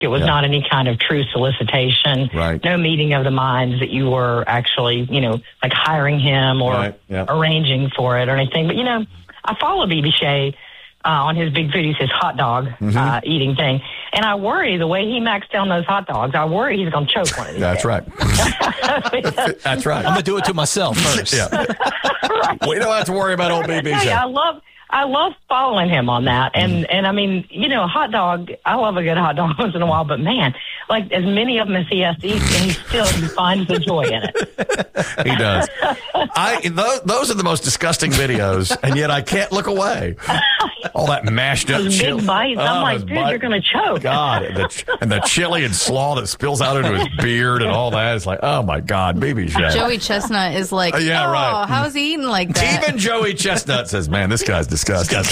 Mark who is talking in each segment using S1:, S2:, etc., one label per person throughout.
S1: It was not any kind of true solicitation.
S2: Right.
S1: No meeting of the minds that you were actually, like hiring him or arranging for it or anything. But, I follow BB Shea on his Big Foodies, his hot dog eating thing. And I worry the way he maxed down those hot dogs, I worry he's going to choke one of these
S2: That's
S1: days.
S2: right. That's right.
S3: I'm going to do it to myself first.
S1: Right.
S2: We don't have to worry about old BB Shea.
S1: I love following him on that. And I mean, a hot dog, I love a good hot dog once in a while, but man, like as many of them as he has to eat, and he finds the joy in it.
S2: He does. Those are the most disgusting videos, and yet I can't look away. All that mashed up
S1: Those
S2: chili.
S1: big bites. I'm like, dude, you're going to choke.
S2: God, and the chili and slaw that spills out into his beard and all that. It's like, oh my God, BB Shea.
S4: Joey Chestnut is like,
S2: right.
S4: How's he eating like that?
S2: Even Joey Chestnut says, man, this guy's disgusting.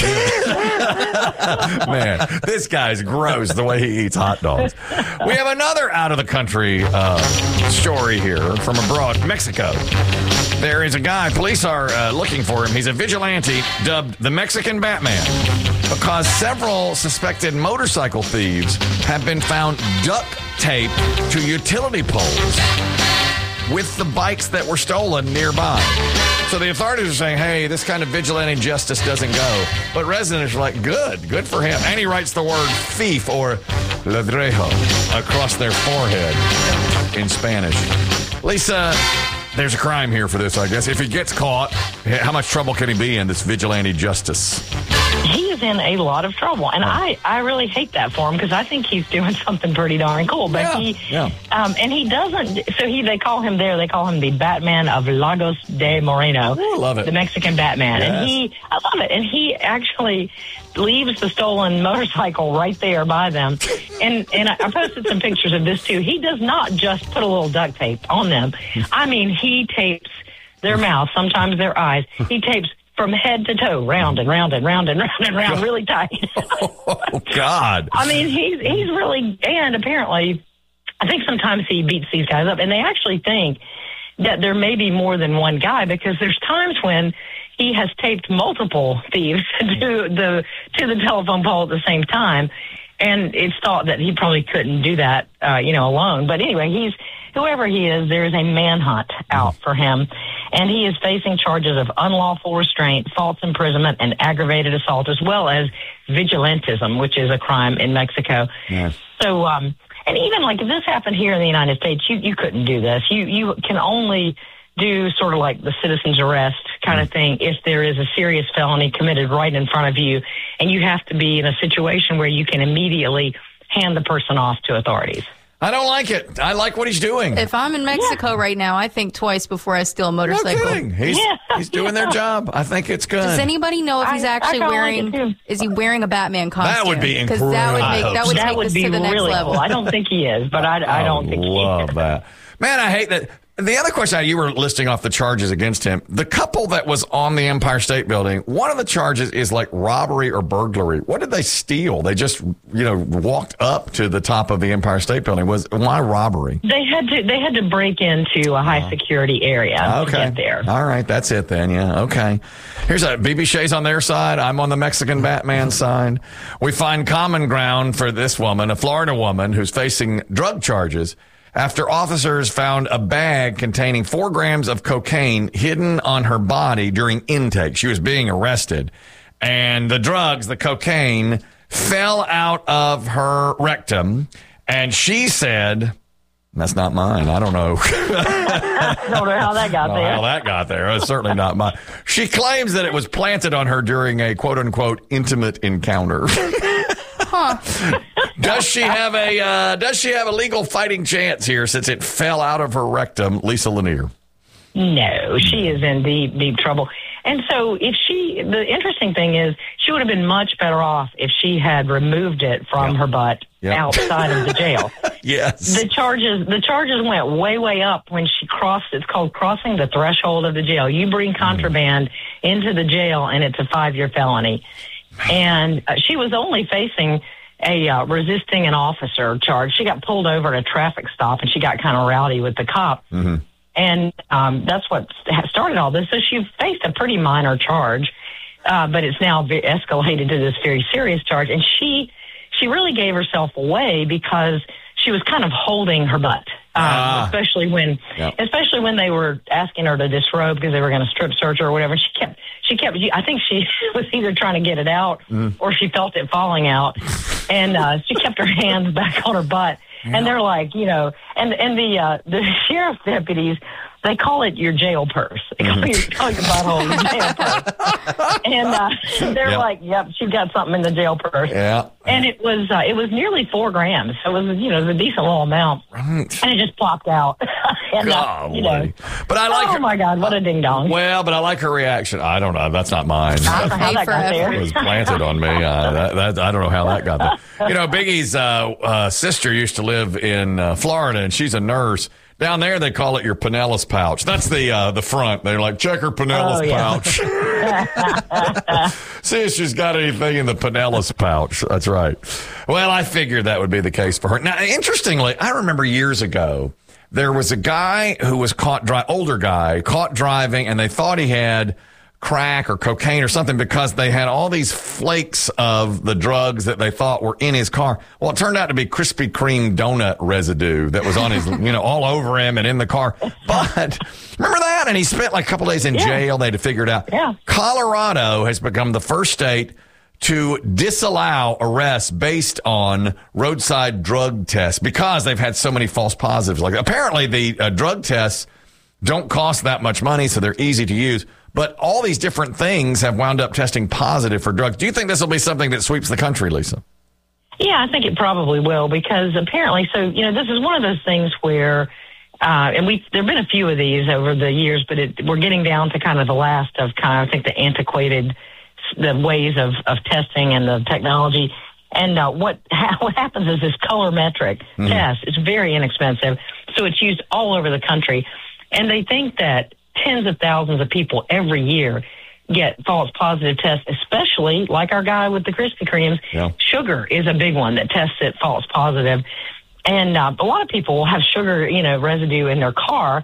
S2: Man, this guy's gross the way he eats hot dogs. We have another out-of-the-country story here from abroad, Mexico. There is a guy, police are looking for him. He's a vigilante dubbed the Mexican Batman because several suspected motorcycle thieves have been found duct taped to utility poles with the bikes that were stolen nearby. So the authorities are saying, hey, this kind of vigilante justice doesn't go. But residents are like, good for him. And he writes the word thief or ladrejo across their forehead in Spanish. Lisa, there's a crime here for this, I guess. If he gets caught, how much trouble can he be in this vigilante justice?
S1: He is in a lot of trouble, and I really hate that for him because I think he's doing something pretty darn cool. But and he doesn't. So they call him the Batman of Lagos de Moreno.
S2: Ooh, I love it.
S1: The Mexican Batman,
S2: yes.
S1: I love it. And he actually leaves the stolen motorcycle right there by them. And I posted some pictures of this too. He does not just put a little duct tape on them. I mean, he tapes their mouth, sometimes their eyes. He tapes from head to toe, round and round and round and round and round, really tight.
S2: Oh, God.
S1: I mean, he's really, and apparently, I think sometimes he beats these guys up, and they actually think that there may be more than one guy because there's times when he has taped multiple thieves to the telephone pole at the same time, and it's thought that he probably couldn't do that, alone. But anyway, whoever he is, there is a manhunt out for him, and he is facing charges of unlawful restraint, false imprisonment, and aggravated assault, as well as vigilantism, which is a crime in Mexico.
S2: Yes.
S1: So, and even like if this happened here in the United States, you couldn't do this. You can only do sort of like the citizen's arrest kind of thing if there is a serious felony committed right in front of you, and you have to be in a situation where you can immediately hand the person off to authorities.
S2: I don't like it. I like what he's doing.
S4: If I'm in Mexico right now, I think twice before I steal a motorcycle.
S2: No kidding. He's doing their job. I think it's good.
S4: Does anybody know if he's actually is he wearing a Batman costume?
S2: That would be incredible.
S4: Because that would take this to the next
S1: really
S4: level.
S1: Cool. I don't think he is, but I don't think he is.
S2: I love that. Man, I hate that. The other question, you were listing off the charges against him. The couple that was on the Empire State Building, one of the charges is like robbery or burglary. What did they steal? They just, walked up to the top of the Empire State Building. Why robbery?
S1: They had to break into a high security area to get there.
S2: All right, that's it then. Yeah, okay. Here's BB Shea's on their side. I'm on the Mexican Batman side. We find common ground for this woman, a Florida woman who's facing drug charges after officers found a bag containing 4 grams of cocaine hidden on her body during intake. She was being arrested, and the drugs, the cocaine, fell out of her rectum, and she said, that's not mine. I don't know.
S1: I don't know how that got there.
S2: How that got there. It's certainly not mine. She claims that it was planted on her during a quote-unquote intimate encounter. Does she have a legal fighting chance here since it fell out of her rectum, Lisa Lanier?
S1: No, she is in deep trouble. And so the interesting thing is she would have been much better off if she had removed it from her butt outside of the jail.
S2: Yes.
S1: The charges went way up when she crossed, it's called crossing the threshold of the jail. You bring contraband into the jail and it's a 5-year felony. And she was only facing a resisting an officer charge. She got pulled over at a traffic stop and she got kind of rowdy with the cop. Mm-hmm. And that's what started all this. So she faced a pretty minor charge, but it's now escalated to this very serious charge. And she she really gave herself away because she was kind of holding her butt. Especially when they were asking her to disrobe because they were going to strip search her or whatever. She kept. I think she was either trying to get it out or she felt it falling out, and she kept her hands back on her butt. Yeah. And they're like, and the sheriff's deputies, they call it your jail purse. They call your butthole your jail purse. And they're like, yep, she's got something in the jail purse. Yeah. And it was nearly 4 grams. So it was, it was a decent little amount. Right. And it just plopped out. And,
S2: But I like
S1: oh, my God, what a ding-dong.
S2: Well, but I like her reaction. I don't know. That's not mine.
S1: I don't know how that got there.
S2: It was planted on me. I don't know how that got there. Biggie's sister used to live in Florida, and she's a nurse. Down there, they call it your Pinellas pouch. That's the front. They're like, check her Pinellas pouch. See if she's got anything in the Pinellas pouch. That's right. Well, I figured that would be the case for her. Now, interestingly, I remember years ago, there was a guy who was older guy, caught driving, and they thought he had crack or cocaine or something because they had all these flakes of the drugs that they thought were in his car. Well, it turned out to be Krispy Kreme donut residue that was on his, all over him and in the car. But remember that? And he spent like a couple days in jail. They had to figure it out. Yeah. Colorado has become the first state to disallow arrests based on roadside drug tests because they've had so many false positives. Like apparently the drug tests don't cost that much money, so they're easy to use. But all these different things have wound up testing positive for drugs. Do you think this will be something that sweeps the country, Lisa?
S1: Yeah, I think it probably will because apparently, this is one of those things where, and there have been a few of these over the years, but we're getting down to kind of the last of I think the antiquated the ways of testing and the technology. And what happens is this colorimetric test is very inexpensive, so it's used all over the country. And they think that tens of thousands of people every year get false positive tests, especially like our guy with the Krispy Kremes. Yeah. Sugar is a big one that tests it false positive. And a lot of people will have sugar, residue in their car.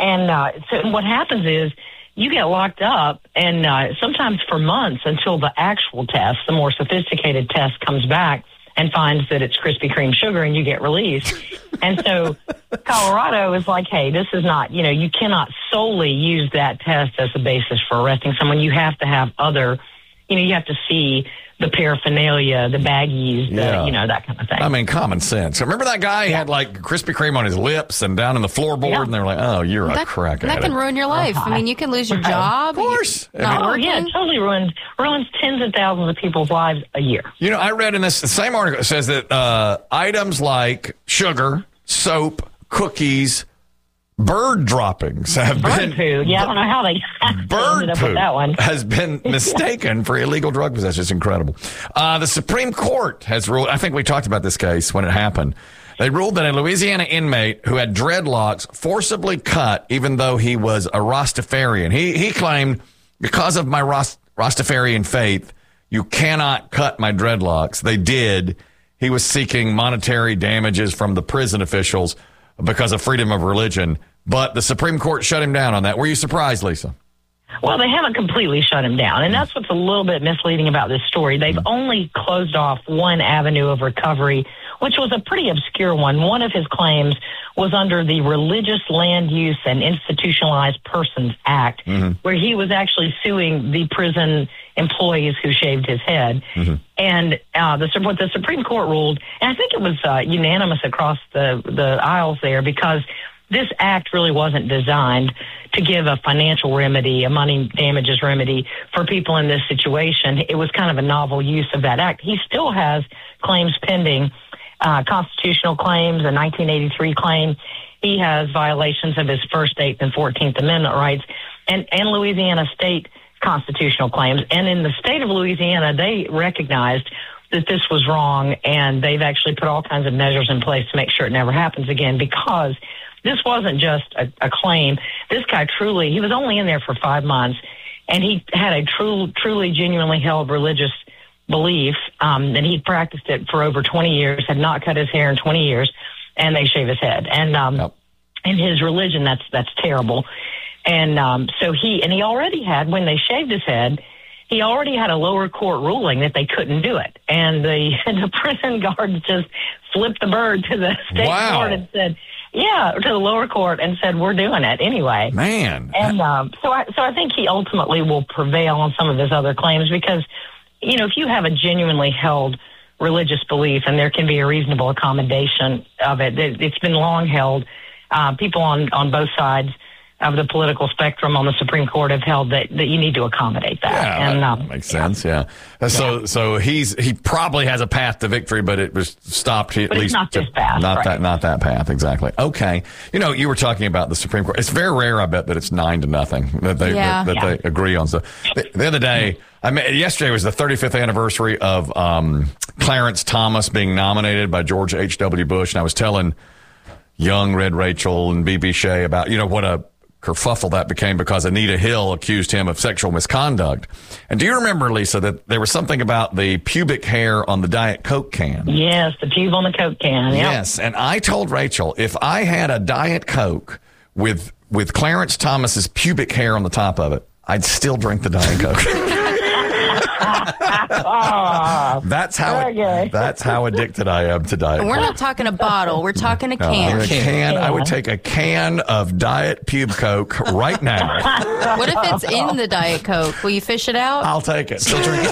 S1: And so what happens is you get locked up and sometimes for months until the actual test, the more sophisticated test comes back and finds that it's Krispy Kreme sugar and you get released. And so Colorado is like, hey, this is not, you cannot solely use that test as a basis for arresting someone. You have to have other, you have to see the paraphernalia, the baggies, that kind of thing.
S2: I mean, common sense. Remember that guy had like Krispy Kreme on his lips and down in the floorboard, and they were like, oh, you're a crack addict.
S4: That can ruin your life. I mean, you can lose your job.
S2: Of course.
S1: It totally ruins tens of thousands of people's lives a year.
S2: I read in this same article, it says that items like sugar, soap, cookies, bird droppings have been...
S1: poo. Yeah, I don't know how they ended up with that one.
S2: Has been mistaken for illegal drug possession. It's incredible. The Supreme Court has ruled... I think we talked about this case when it happened. They ruled that a Louisiana inmate who had dreadlocks forcibly cut even though he was a Rastafarian. He claimed, because of my Rastafarian faith, you cannot cut my dreadlocks. They did. He was seeking monetary damages from the prison officials because of freedom of religion. But the Supreme Court shut him down on that. Were you surprised, Lisa?
S1: Well, they haven't completely shut him down, and that's what's a little bit misleading about this story. They've only closed off one avenue of recovery, which was a pretty obscure one. One of his claims was under the Religious Land Use and Institutionalized Persons Act, where he was actually suing the prison employees who shaved his head. And what the Supreme Court ruled, and I think it was unanimous across the aisles there, because this act really wasn't designed to give a financial remedy, a money damages remedy for people in this situation. It was kind of a novel use of that act. He still has claims pending, constitutional claims, a 1983 claim. He has violations of his First, 8th, and 14th Amendment rights, and Louisiana state constitutional claims. And in the state of Louisiana, they recognized that this was wrong, and they've actually put all kinds of measures in place to make sure it never happens again, because this wasn't just a claim. This guy he was only in there for 5 months, and he had a truly, genuinely held religious belief, and he'd practiced it for over 20 years, had not cut his hair in 20 years, and they shave his head. And in his religion, that's terrible. And so he already had, when they shaved his head, he already had a lower court ruling that they couldn't do it. And the prison guards just flipped the bird to the state court and said, to the lower court and said, we're doing it anyway.
S2: Man.
S1: And so I think he ultimately will prevail on some of his other claims because, if you have a genuinely held religious belief and there can be a reasonable accommodation of it, it's been long held. People on both sides of the political spectrum on the Supreme Court have held that you need to accommodate that.
S2: Yeah, and, that makes sense. Yeah. So he probably has a path to victory, but it was stopped at least.
S1: Not this path.
S2: Not that path. Exactly. Okay. You were talking about the Supreme Court. It's very rare, I bet, that it's 9-0 that they agree on stuff. The other day, yesterday was the 35th anniversary of Clarence Thomas being nominated by George H.W. Bush, and I was telling young Red Rachel and B.B. Shea about what a kerfuffle that became because Anita Hill accused him of sexual misconduct. And do you remember, Lisa, that there was something about the pubic hair on the Diet Coke can?
S1: Yes, the pube on the Coke can. Yep.
S2: Yes, and I told Rachel, if I had a Diet Coke with Clarence Thomas's pubic hair on the top of it, I'd still drink the Diet Coke. That's how addicted I am to Diet Coke.
S4: We're not talking a bottle. We're talking a can.
S2: I would take a can of Diet Pube Coke right now.
S4: What if it's in the Diet Coke? Will you fish it out?
S2: I'll take it. Still drink it.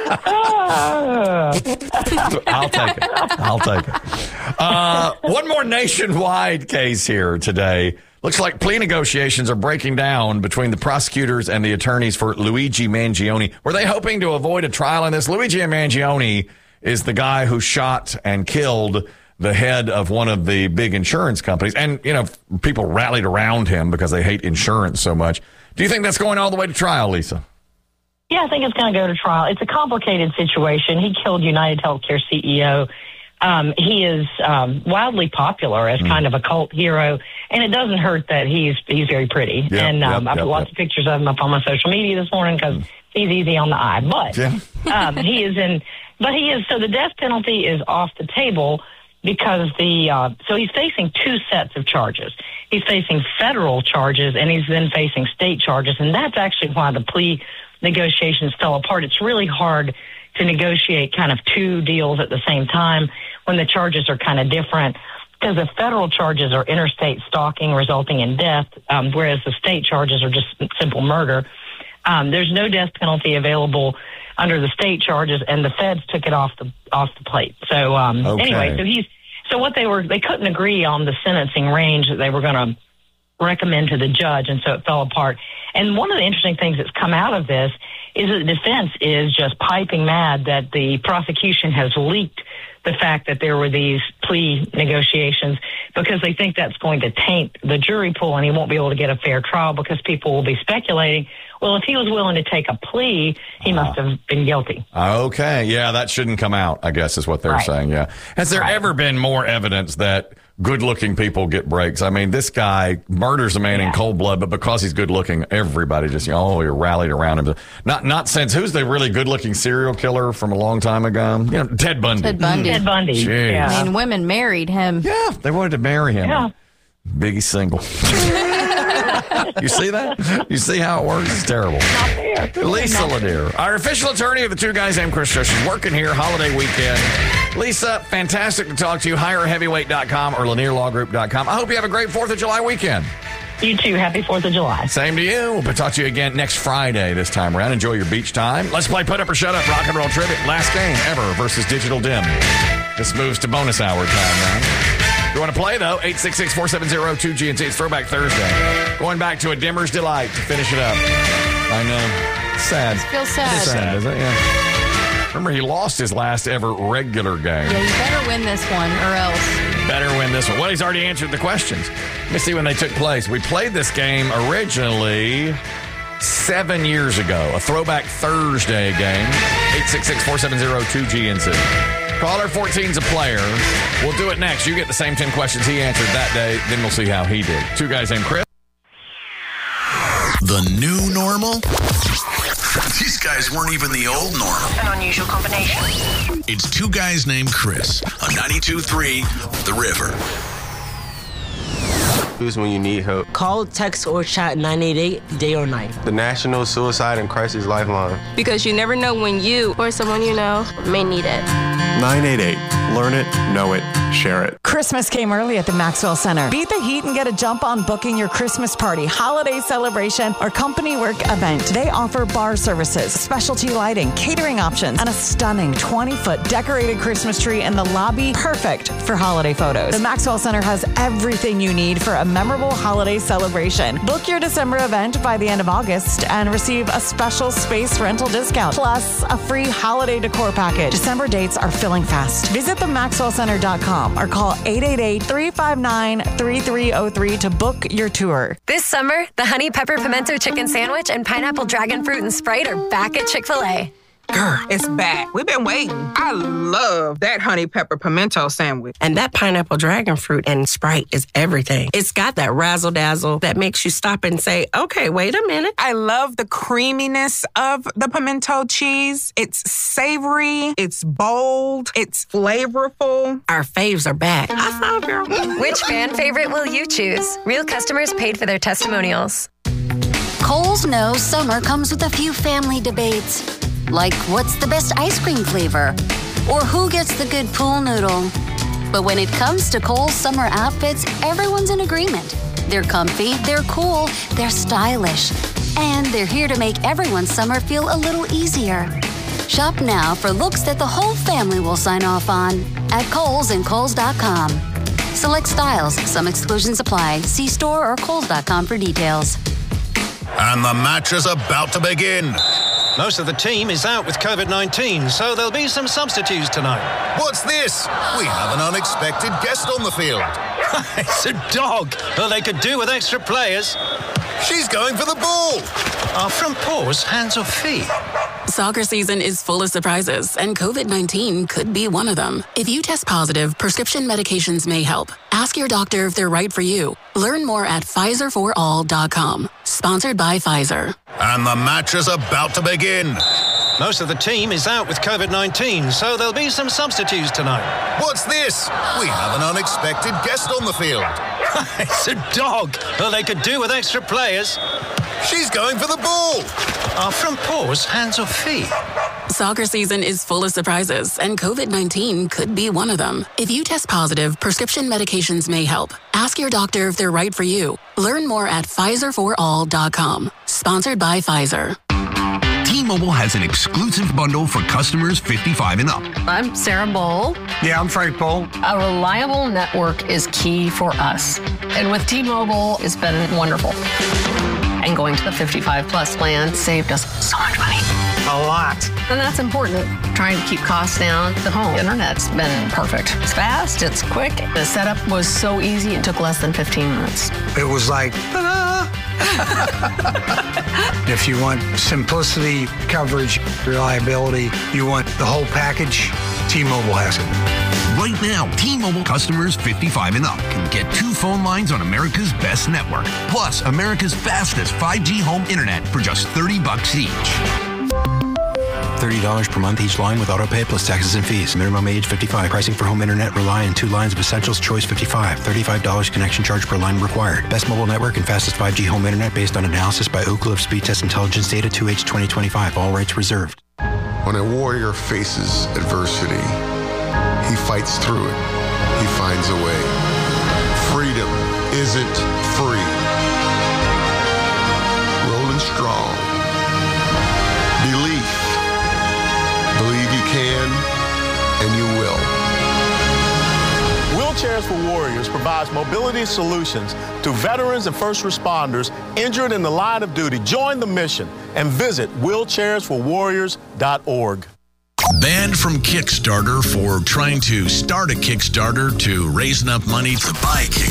S2: I'll take it. One more nationwide case here today. Looks like plea negotiations are breaking down between the prosecutors and the attorneys for Luigi Mangione. Were they hoping to avoid a trial in this? Luigi Mangione is the guy who shot and killed the head of one of the big insurance companies. And, people rallied around him because they hate insurance so much. Do you think that's going all the way to trial, Lisa?
S1: Yeah, I think it's going to go to trial. It's a complicated situation. He killed United Healthcare CEO. He is wildly popular as kind of a cult hero, and it doesn't hurt that he's very pretty. I put lots of pictures of him up on my social media this morning because he's easy on the eye. But so the death penalty is off the table because so he's facing two sets of charges. He's facing federal charges, and he's then facing state charges, and that's actually why the plea negotiations fell apart. It's really hard to negotiate kind of two deals at the same time when the charges are kind of different, because the federal charges are interstate stalking resulting in death, whereas the state charges are just simple murder. There's no death penalty available under the state charges, and the feds took it off the plate. So anyway, they couldn't agree on the sentencing range that they were going to recommend to the judge, and so it fell apart. And one of the interesting things that's come out of this is that the defense is just piping mad that the prosecution has leaked the fact that there were these plea negotiations because they think that's going to taint the jury pool and he won't be able to get a fair trial because people will be speculating, well, if he was willing to take a plea, he must have been guilty.
S2: Okay. Yeah, that shouldn't come out, I guess is what they're saying. Yeah. Has there ever been more evidence that good-looking people get breaks? I mean, this guy murders a man in cold blood, but because he's good-looking, everybody just, you're rallied around him. Not since, who's the really good-looking serial killer from a long time ago? Ted Bundy.
S4: Ted Bundy.
S2: Jeez.
S4: Yeah. I mean, women married him.
S2: Yeah, they wanted to marry him.
S1: Yeah.
S2: Biggie's single. You see that? You see how it works? It's terrible. Lisa Lanier, our official attorney of the Two Guys Named Chris Show. She's working here holiday weekend. Lisa, fantastic to talk to you. HireHeavyweight.com or LanierLawGroup.com. I hope you have a great 4th of July weekend.
S1: You too. Happy 4th of July.
S2: Same to you. We'll talk to you again next Friday this time around. Enjoy your beach time. Let's play Put Up or Shut Up Rock and Roll Trivia. Last game ever versus Digital Dim. This moves to bonus hour time now. If you want to play, though, 866-470-2GNT. It's Throwback Thursday. Going back to a Dimmer's Delight to finish it up. I know. It's sad.
S4: It feels sad.
S2: It's sad, isn't it? Yeah. Remember, he lost his last ever regular game.
S4: Yeah, you better win this one or else.
S2: Better win this one. Well, he's already answered the questions. Let me see when they took place. We played this game originally 7 years ago. A Throwback Thursday game. 866-470-2GNT. Caller 14's a player. We'll do it next. You get the same 10 questions he answered that day. Then we'll see how he did. Two Guys Named Chris.
S3: The new normal? These guys weren't even the old normal.
S5: An unusual combination.
S3: It's Two Guys Named Chris on 92.3 The River.
S5: Who's when you need help?
S6: Call, text, or chat 988 day or night.
S5: The National Suicide and Crisis Lifeline.
S7: Because you never know when you or someone you know may need it.
S8: 988. Learn it, know it, share it.
S9: Christmas came early at the Maxwell Center. Beat the heat and get a jump on booking your Christmas party, holiday celebration, or company work event. They offer bar services, specialty lighting, catering options, and a stunning 20-foot decorated Christmas tree in the lobby, perfect for holiday photos. The Maxwell Center has everything you need for a memorable holiday celebration. Book your December event by the end of August and receive a special space rental discount, plus a free holiday decor package. December dates are filling fast. Visit themaxwellcenter.com or call 888-359-3303 to book your tour.
S10: This summer, the Honey Pepper Pimento Chicken Sandwich and Pineapple Dragon Fruit and Sprite are back at Chick-fil-A.
S11: Girl, it's back. We've been waiting. I love that honey pepper pimento sandwich.
S6: And that pineapple dragon fruit and Sprite is everything. It's got that razzle-dazzle that makes you stop and say, okay, wait a minute.
S11: I love the creaminess of the pimento cheese. It's savory. It's bold. It's flavorful.
S6: Our faves are back. I found girl.
S10: Which fan favorite will you choose? Real customers paid for their testimonials.
S12: Kohl's knows summer comes with a few family debates. Like, what's the best ice cream flavor? Or who gets the good pool noodle? But when it comes to Kohl's summer outfits, everyone's in agreement. They're comfy, they're cool, they're stylish. And they're here to make everyone's summer feel a little easier. Shop now for looks that the whole family will sign off on at Kohl's and Kohls.com. Select styles, some exclusions apply. See store or Kohls.com for details.
S3: And the match is about to begin.
S13: Most of the team is out with COVID-19, so there'll be some substitutes tonight.
S3: What's this? We have an unexpected guest on the field.
S13: It's a dog. Well, they could do with extra players.
S3: She's going for the ball.
S13: Are front paws hands or feet?
S14: Soccer season is full of surprises, and COVID-19 could be one of them. If you test positive, prescription medications may help. Ask your doctor if they're right for you. Learn more at PfizerForAll.com. Sponsored by Pfizer.
S3: And the match is about to begin.
S13: Most of the team is out with COVID-19, so there'll be some substitutes tonight.
S3: What's this? We have an unexpected guest on the field.
S13: It's a dog. Well, they could do with extra players.
S3: She's going for the ball.
S13: Are front paws hands or feet?
S14: Soccer season is full of surprises, and COVID-19 could be one of them. If you test positive, prescription medications may help. Ask your doctor if they're right for you. Learn more at PfizerForAll.com. Sponsored by Pfizer.
S15: T-Mobile has an exclusive bundle for customers 55 and up.
S16: I'm Sarah Bowl.
S17: Yeah, I'm Frank Bowl.
S16: A reliable network is key for us. And with T-Mobile, it's been wonderful. And going to the 55-plus plan saved us so much money.
S17: A lot.
S16: And that's important. Trying to keep costs down. The home internet's been perfect. It's fast. It's quick. The setup was so easy. It took less than 15 minutes.
S17: It was like, ta-da! If you want simplicity, coverage, reliability, you want the whole package, T-Mobile has it.
S15: Right now, T-Mobile customers 55 and up can get 2 phone lines on America's best network, plus America's fastest 5G home internet for just $30 each.
S18: $30 per month each line with autopay plus taxes and fees. Minimum age 55. Pricing for home internet rely on 2 lines of Essentials Choice 55. $35 connection charge per line required. Best mobile network and fastest 5G home internet based on analysis by Ookla of Speed Test Intelligence Data 2H 2025. All rights reserved.
S19: When a warrior faces adversity, he fights through it. He finds a way. Freedom isn't free. Rolling strong. Belief. Believe you can, and you will.
S20: Wheelchairs for Warriors provides mobility solutions to veterans and first responders injured in the line of duty. Join the mission and visit wheelchairsforwarriors.org.
S3: Banned from Kickstarter for trying to start a Kickstarter to raise enough money to buy Kickstarter.